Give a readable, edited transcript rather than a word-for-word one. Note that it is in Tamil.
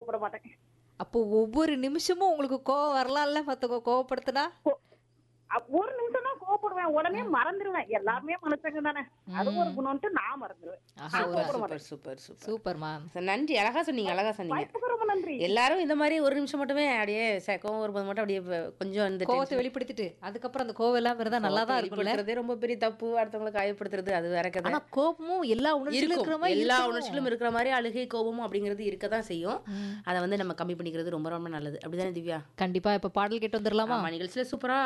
கோவப்பட மாட்டேன். அப்போ ஒவ்வொரு நிமிஷமும் உங்களுக்கு கோவம் வரலாம்ல மத்தவங்க கோவப்படுத்தினா? கோ ஒரு நிமிஷம் தான் கோவப்படுவேன். உடனே மறந்துருவேன். எல்லாருமே மனுஷங்க தானே. அது ஒரு ம். குணம்ன்ட்டு நான் மறந்துருவேன். ஆஹா, நான் ஒரு கோவப்பட சூப்பர் மாட்டேன். Super super. சூப்பர்மா. நன்றி, அழகா சொன்னீங்க, அழகா சொன்னீங்க. வாய்ப்புக்கு ரொம்ப நன்றி. எல்லாரும் இந்த மாதிரி ஒரு நிமிஷம் மட்டுமே அப்படியே கோவம் வரும்போது மட்டும் அப்படியே கொஞ்சம் இந்த கோவத்தை வெளிப்படுத்திட்டு அதுக்கப்புறம் அந்த கோவம் எல்லாம் இருந்தா நல்லா தான் இருக்கும்ல. வெளிப்படுத்துறதே ரொம்ப பெரிய தப்பு. அடுத்தவங்களை காயப்படுத்துறது அது வேற கதை. ஆனா கோபமும் எல்லா உணர்ச்சியிலும் இருக்கிற இருக்கும், மாதிரி எல்லா இருக்கணும். உணர்ச்சியிலும் இருக்கிற மாதிரி அழுகை கோபமும் அப்படிங்கிறது இருக்கதான் செய்யும். ம். அதை வந்து நம்ம கம்மி பண்ணிக்கிறது ரொம்ப ரொம்ப நல்லது. அப்படிதானே திவ்யா? கண்டிப்பா இப்ப பாடல் கேட்டு வந்துடலாமா? ஆமா, நிகழ்ச்சியில சூப்பரா